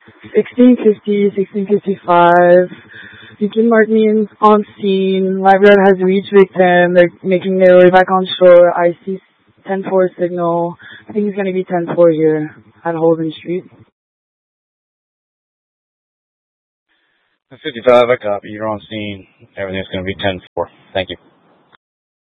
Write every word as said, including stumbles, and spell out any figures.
sixteen fifty, sixteen fifty-five. You can mark me in, on scene. Lifeguard has reached victim. They're making their way back on shore. I see ten four signal. I think it's going to be ten four here at Holden Street. fifty-five, I copy. You're on scene. Everything's going to be ten four. Thank you.